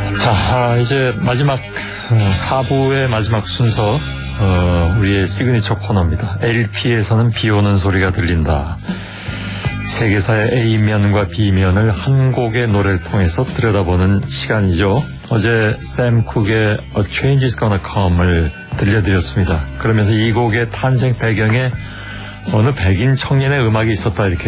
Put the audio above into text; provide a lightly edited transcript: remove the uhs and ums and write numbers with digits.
이제 마지막 4부의 마지막 순서, 우리의 시그니처 코너입니다. LP에서는 비 오는 소리가 들린다. 세계사의 A면과 B면을 한 곡의 노래를 통해서 들여다보는 시간이죠. 어제 샘 쿡의 A Change is Gonna Come을 들려드렸습니다. 그러면서 이 곡의 탄생 배경에 어느 백인 청년의 음악이 있었다, 이렇게